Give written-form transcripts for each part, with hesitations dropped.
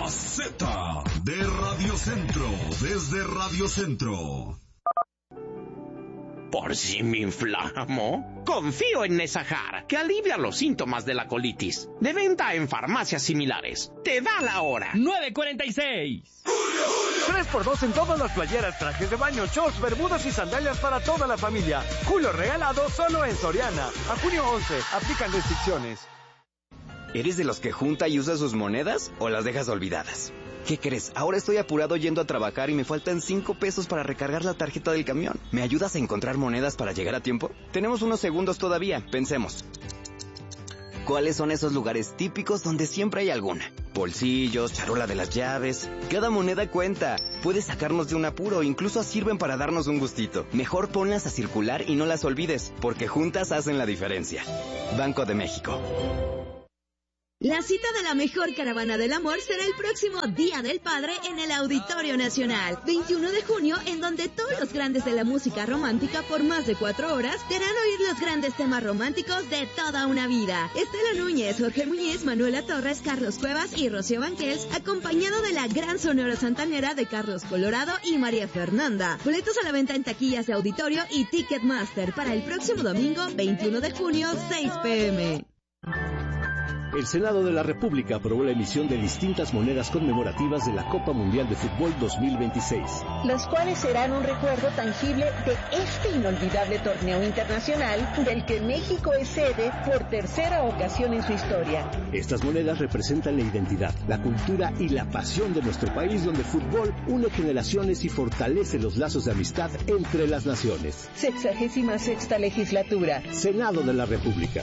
La Z de Radio Centro, desde Radio Centro. ¿Por si me inflamo? Confío en Nesajar, que alivia los síntomas de la colitis. De venta en farmacias similares. Te da la hora. 9:46. 3x2 en todas las playeras, trajes de baño, shorts, bermudas y sandalias para toda la familia. Julio regalado solo en Soriana. A junio 11, aplican restricciones. ¿Eres de los que junta y usa sus monedas o las dejas olvidadas? ¿Qué crees? Ahora estoy apurado yendo a trabajar y me faltan 5 pesos para recargar la tarjeta del camión. ¿Me ayudas a encontrar monedas para llegar a tiempo? Tenemos unos segundos todavía, pensemos. ¿Cuáles son esos lugares típicos donde siempre hay alguna? Bolsillos, charola de las llaves. Cada moneda cuenta. Puede sacarnos de un apuro, incluso sirven para darnos un gustito. Mejor ponlas a circular y no las olvides, porque juntas hacen la diferencia. Banco de México. La cita de la mejor caravana del amor será el próximo Día del Padre en el Auditorio Nacional, 21 de junio, en donde todos los grandes de la música romántica por más de 4 horas te harán oír los grandes temas románticos de toda una vida. Estela Núñez, Jorge Muñiz, Manuela Torres, Carlos Cuevas y Rocío Banquels, acompañado de la gran sonora santanera de Carlos Colorado y María Fernanda. Boletos a la venta en taquillas de Auditorio y Ticketmaster para el próximo domingo, 21 de junio, 6 p.m. El Senado de la República aprobó la emisión de distintas monedas conmemorativas de la Copa Mundial de Fútbol 2026. Las cuales serán un recuerdo tangible de este inolvidable torneo internacional del que México es sede por tercera ocasión en su historia. Estas monedas representan la identidad, la cultura y la pasión de nuestro país, donde el fútbol une generaciones y fortalece los lazos de amistad entre las naciones. 66ª legislatura. Senado de la República.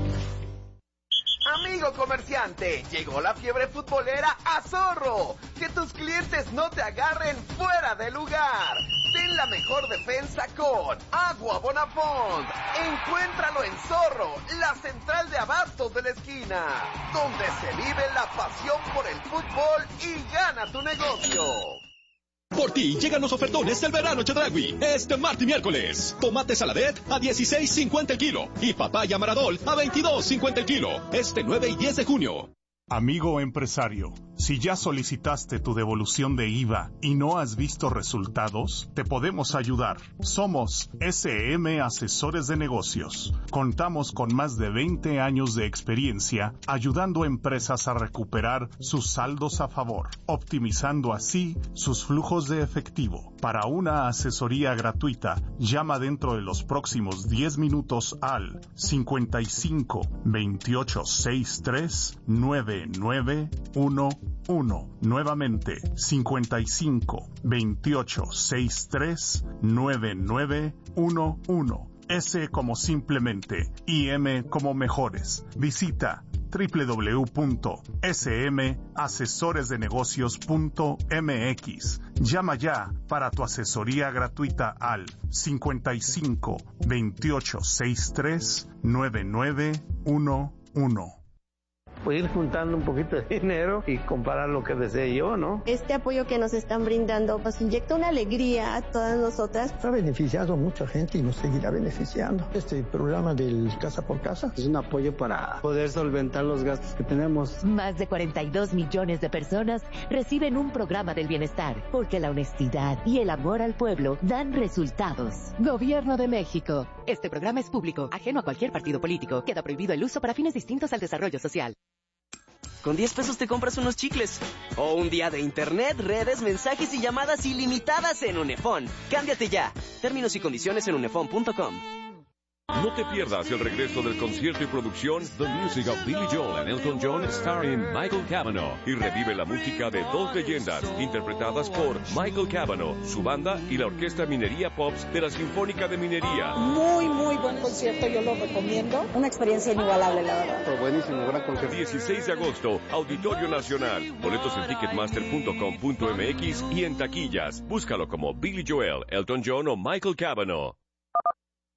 Amigo comerciante, llegó la fiebre futbolera a Zorro. Que tus clientes no te agarren fuera de lugar. Ten la mejor defensa con Agua Bonafont. Encuéntralo en Zorro, la central de abastos de la esquina, donde se vive la pasión por el fútbol y gana tu negocio. Por ti llegan los ofertones del verano Chedraui. Este martes y miércoles. Tomate Saladet a $16.50 el kilo. Y papaya Maradol a $22.50 el kilo. Este 9 y 10 de junio. Amigo empresario, si ya solicitaste tu devolución de IVA y no has visto resultados, te podemos ayudar. Somos SM Asesores de Negocios. Contamos con más de 20 años de experiencia ayudando a empresas a recuperar sus saldos a favor, optimizando así sus flujos de efectivo. Para una asesoría gratuita, llama dentro de los próximos 10 minutos al 55 28 63 9911. Nuevamente, 55 28 63 9911. S como simplemente y M como mejores. Visita www.smasesoresdenegocios.mx. Llama ya para tu asesoría gratuita al 55 28 63 9911. Pues ir juntando un poquito de dinero y comprar lo que desee yo, ¿no? Este apoyo que nos están brindando nos inyecta una alegría a todas nosotras. Ha beneficiado a mucha gente y nos seguirá beneficiando. Este programa del Casa por Casa es un apoyo para poder solventar los gastos que tenemos. Más de 42 millones de personas reciben un programa del bienestar, porque la honestidad y el amor al pueblo dan resultados. Gobierno de México. Este programa es público, ajeno a cualquier partido político. Queda prohibido el uso para fines distintos al desarrollo social. Con 10 pesos te compras unos chicles. O un día de internet, redes, mensajes y llamadas ilimitadas en Unefón. Cámbiate ya. Términos y condiciones en unefón.com. No te pierdas el regreso del concierto y producción The Music of Billy Joel and Elton John starring Michael Cavanaugh, y revive la música de dos leyendas interpretadas por Michael Cavanaugh, su banda y la Orquesta Minería Pops de la Sinfónica de Minería. Muy buen concierto, yo lo recomiendo. Una experiencia inigualable, la verdad. Buenísimo, gran concierto. 16 de agosto, Auditorio Nacional. Boletos en ticketmaster.com.mx y en taquillas. Búscalo como Billy Joel, Elton John o Michael Cavanaugh.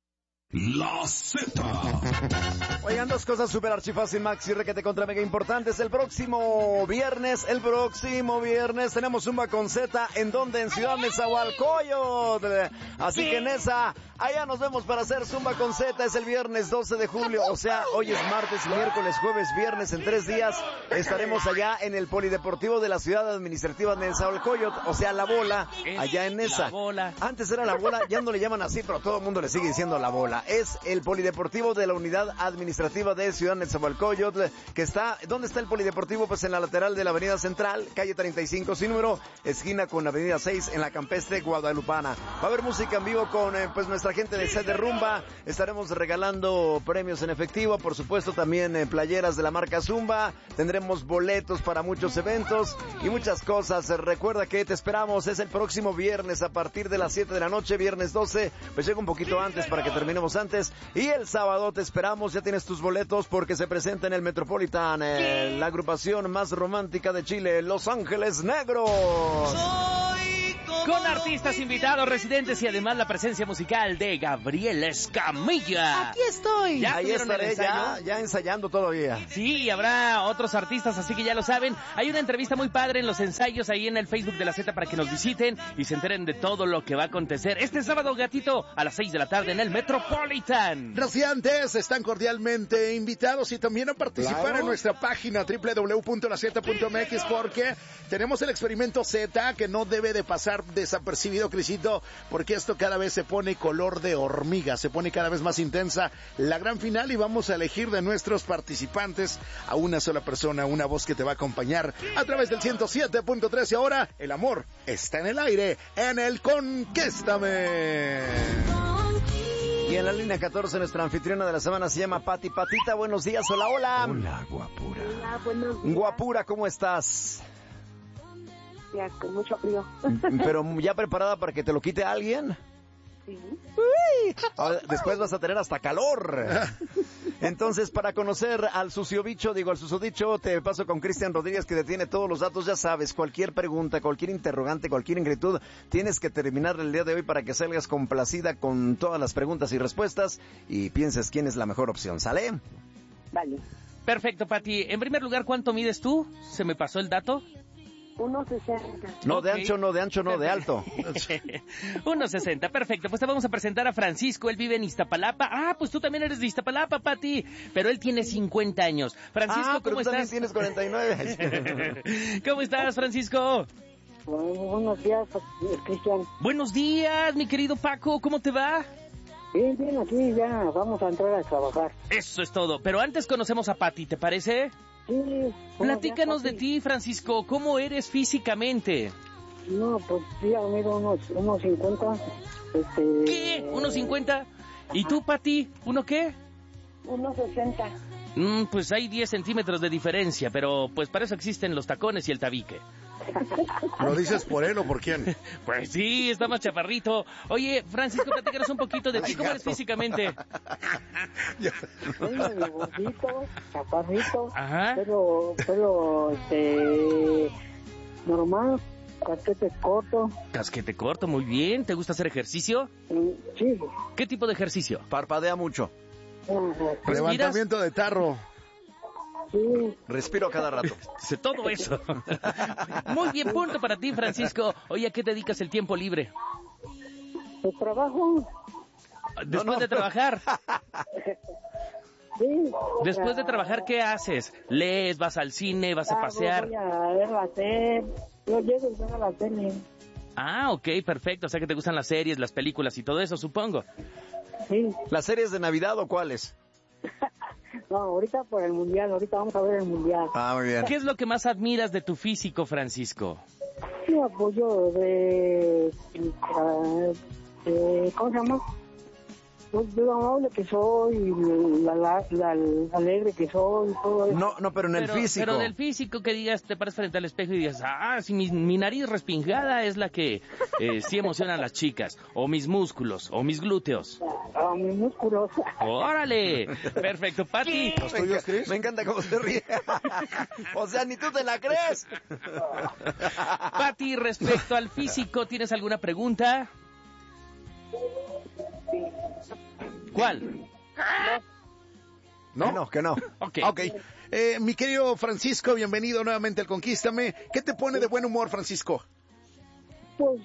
La Z. Oigan, dos cosas súper archifácil, Max y requete contra mega importantes. El próximo viernes tenemos Zumba con Z. ¿En dónde? En Ciudad Nezahualcóyotl. Así que en esa, allá nos vemos para hacer Zumba con Z. Es el viernes 12 de julio, o sea, hoy es martes, miércoles, jueves, viernes, en 3 días. Estaremos allá en el Polideportivo de la Ciudad Administrativa de Nezahualcóyotl, o sea, La Bola, allá en Neza. Antes era La Bola, ya no le llaman así, pero todo el mundo le sigue diciendo La Bola. Es el Polideportivo de la Unidad Administrativa de Ciudad Nezahualcóyotl, que está, ¿dónde está el Polideportivo? Pues en la lateral de la Avenida Central, calle 35 sin número, esquina con Avenida 6, en la campestre guadalupana. Va a haber música en vivo con pues nuestra gente de Set de Rumba. Estaremos regalando premios en efectivo, por supuesto también playeras de la marca Zumba. Tendremos boletos para muchos eventos y muchas cosas. Recuerda que te esperamos, es el próximo viernes a partir de las 7 de la noche, viernes 12, pues llega un poquito antes para que terminemos antes. Y el sábado te esperamos, ya tienes tus boletos porque se presenta en el Metropolitan la agrupación más romántica de Chile, Los Ángeles Negros. Con artistas invitados, residentes y además la presencia musical de Gabriel Escamilla. Aquí estoy. Ahí estaré ya ensayando todavía. Sí, habrá otros artistas, así que ya lo saben. Hay una entrevista muy padre en los ensayos ahí en el Facebook de la Z para que nos visiten y se enteren de todo lo que va a acontecer este sábado, gatito, a las 6 de la tarde en el Metropolitan. Recientes están cordialmente invitados y también a participar en nuestra página www.laz.mx porque tenemos el experimento Z que no debe de pasar desapercibido, Crisito, porque esto cada vez se pone color de hormiga, se pone cada vez más intensa la gran final y vamos a elegir de nuestros participantes a una sola persona, una voz que te va a acompañar a través del 107.3 y ahora el amor está en el aire, en el Conquéstame. Y en la línea 14 nuestra anfitriona de la semana se llama Pati. Patita, buenos días, hola. Hola, guapura. Hola, buenos días. Guapura, ¿cómo estás? Ya, con mucho frío. ¿Pero ya preparada para que te lo quite alguien? Sí. Ahora, después vas a tener hasta calor. Entonces, para conocer al susodicho, te paso con Cristian Rodríguez, que te tiene todos los datos. Ya sabes, cualquier pregunta, cualquier interrogante, cualquier inquietud, tienes que terminar el día de hoy para que salgas complacida con todas las preguntas y respuestas y pienses quién es la mejor opción, ¿sale? Vale. Perfecto, Pati. En primer lugar, ¿cuánto mides tú? ¿Se me pasó el dato? 1.60. No, de ancho no, de alto. 1.60, perfecto. Pues te vamos a presentar a Francisco, él vive en Iztapalapa. Ah, pues tú también eres de Iztapalapa, Pati. Pero él tiene 50 años. Francisco, ¿cómo estás? Tú también tienes 49. ¿Cómo estás, Francisco? Buenos días, Cristian. Buenos días, mi querido Paco, ¿cómo te va? Bien, aquí ya vamos a entrar a trabajar. Eso es todo, pero antes conocemos a Pati, ¿te parece? Sí. Platícanos de ti, Francisco, ¿cómo eres físicamente? No, pues ya mido unos 50. ¿Qué? ¿Unos 50? ¿Y tú, Pati? ¿Uno qué? 1.60. Pues hay 10 centímetros de diferencia, pero pues para eso existen los tacones y el tabique. ¿Lo dices por él o por quién? Pues sí, está más chaparrito. Oye, Francisco, platícanos un poquito de ti. ¿Cómo eres físicamente? Gordito, chaparrito, ajá. pero normal, casquete corto. Casquete corto, muy bien. ¿Te gusta hacer ejercicio? Sí. ¿Qué tipo de ejercicio? Parpadea mucho. Levantamiento de tarro. Sí. Respiro cada rato. Todo eso. Muy bien, punto para ti, Francisco. Oye, ¿a qué te dedicas el tiempo libre? El trabajo. Después de trabajar. Sí. Después de trabajar, ¿qué haces? ¿Lees? ¿Vas al cine? ¿Vas a pasear? Voy a ver la tele. Yo llego y veo la tele. Ah, ok, perfecto. O sea que te gustan las series, las películas y todo eso, supongo. Sí. ¿Las series de Navidad o cuáles? No, ahorita por el Mundial, ahorita vamos a ver el Mundial. Ah, muy bien. ¿Qué es lo que más admiras de tu físico, Francisco? Sí, apoyo ¿cómo se llama? Pues lo amable que soy, la alegre que soy, todo eso. No, pero en el físico. Pero del físico que digas, te paras frente al espejo y digas, si mi nariz respingada es la que sí emociona a las chicas, o mis músculos, o mis glúteos. Mis músculos. ¡Órale! Perfecto, Pati. ¿Los tuyos, Chris? Me encanta cómo se ríe. O sea, ni tú te la crees. Pati, respecto al físico, ¿tienes alguna pregunta? ¿Cuál? ¿No? Que no. Ok. Mi querido Francisco, bienvenido nuevamente al Conquístame. ¿Qué te pone de buen humor, Francisco? Pues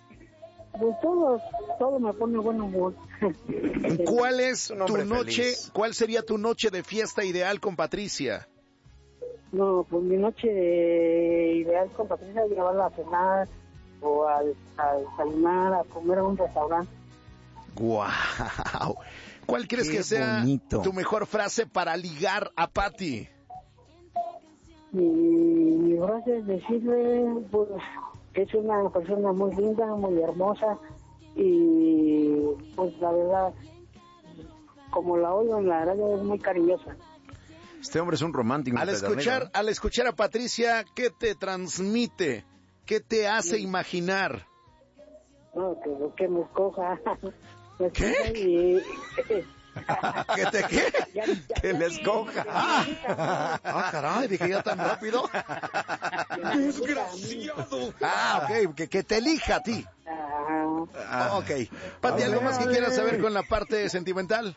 todo me pone buen humor. ¿Cuál es tu noche, feliz. cuál sería tu noche de fiesta ideal con Patricia? No, pues mi noche ideal con Patricia es llevarla a cenar o a desayunar, a comer a un restaurante. ¡Guau! ¿Cuál crees que sea bonito. tu mejor frase para ligar a Pati? Mi frase es decirle pues, que es una persona muy linda, muy hermosa y pues la verdad, como la oigo en la radio, es muy cariñosa. Este hombre es un romántico. Al escuchar a Patricia, ¿qué te transmite? ¿Qué te hace imaginar? No, que me escoja. ¿Qué? ¿Que te qué? Que le escoja. Caray, dije ya tan rápido. Desgraciado. Ok, que te elija a ti. Ok. Pati, ¿algo más que quieras saber con la parte sentimental?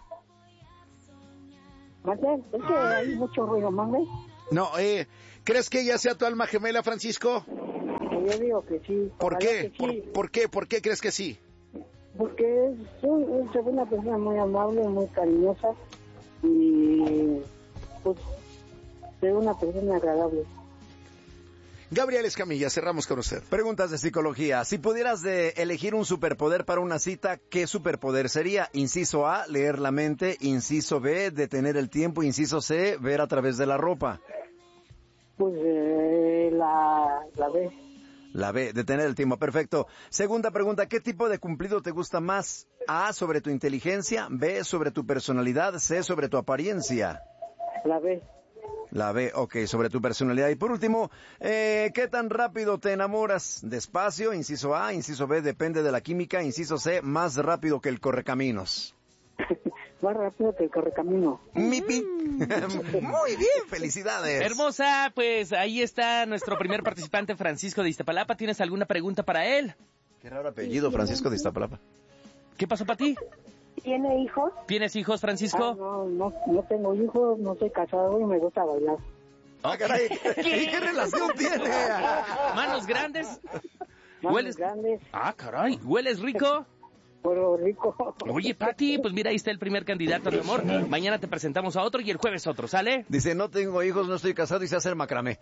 Marcel, es que hay mucho ruido, mande. No, ¿crees que ella sea tu alma gemela, Francisco? Yo digo que sí. ¿Por qué? Que sí. ¿Por qué? ¿Por qué crees que sí? Porque es una persona muy amable, muy cariñosa y pues es una persona agradable. Gabriel Escamilla, cerramos con usted. Preguntas de psicología. Si pudieras elegir un superpoder para una cita, ¿qué superpoder sería? Inciso A, leer la mente. Inciso B, detener el tiempo. Inciso C, ver a través de la ropa. Pues la B. La B, detener el tiempo. Perfecto. Segunda pregunta, ¿qué tipo de cumplido te gusta más? A, sobre tu inteligencia. B, sobre tu personalidad. C, sobre tu apariencia. La B. La B, ok, sobre tu personalidad. Y por último, ¿qué tan rápido te enamoras? Despacio, inciso A, inciso B, depende de la química, inciso C, más rápido que el correcaminos. Más rápido que el correcamino. Muy bien, felicidades. Hermosa, pues ahí está nuestro primer participante, Francisco de Iztapalapa. ¿Tienes alguna pregunta para él? Qué raro apellido, Francisco de Iztapalapa. ¿Qué pasó para ti? ¿Tiene hijos? ¿Tienes hijos, Francisco? No tengo hijos, no soy casado y me gusta bailar. Caray, ¿qué relación tiene? ¿Manos grandes? Manos grandes. Caray, ¿hueles rico? Huelo rico. Oye, Pati, pues mira, ahí está el primer candidato, mi amor. Mañana te presentamos a otro y el jueves otro, ¿sale? Dice, no tengo hijos, no estoy casado y sé hacer macramé.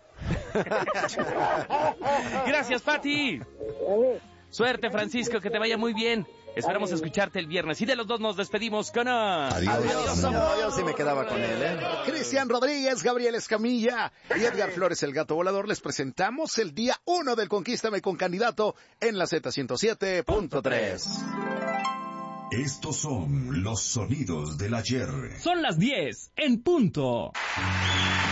Gracias, Pati. Suerte, Francisco, que te vaya muy bien. Esperamos escucharte el viernes. Y de los dos nos despedimos con... Adiós, sí me quedaba con él, Cristian Rodríguez, Gabriel Escamilla y Edgar Flores, el Gato Volador. Les presentamos el día 1 del Conquístame con Candidato en la Z107.3. Estos son los sonidos del ayer. Son las 10 en punto.